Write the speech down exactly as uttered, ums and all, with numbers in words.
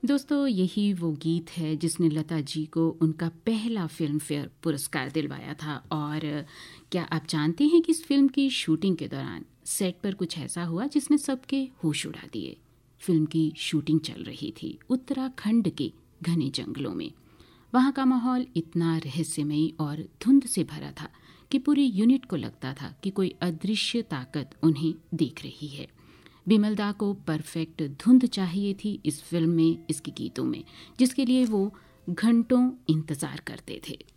दोस्तों, यही वो गीत है जिसने लता जी को उनका पहला फिल्म फेयर पुरस्कार दिलवाया था। और क्या आप जानते हैं कि इस फिल्म की शूटिंग के दौरान सेट पर कुछ ऐसा हुआ जिसने सबके होश उड़ा दिए। फिल्म की शूटिंग चल रही थी उत्तराखंड के घने जंगलों में। वहाँ का माहौल इतना रहस्यमयी और धुंध से भरा था कि पूरी यूनिट को लगता था कि कोई अदृश्य ताकत उन्हें देख रही है। बिमल दा को परफेक्ट धुंध चाहिए थी इस फिल्म में, इसके गीतों में, जिसके लिए वो घंटों इंतजार करते थे।